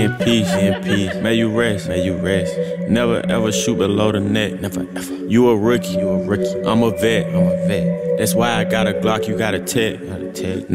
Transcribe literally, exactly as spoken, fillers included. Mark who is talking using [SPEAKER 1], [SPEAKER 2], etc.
[SPEAKER 1] in peace, in peace. May you rest, may you rest. Never ever shoot below the neck, never ever. You a rookie, you a rookie. I'm a vet, I'm a vet. That's why I got a Glock, you got a tech, got a tech.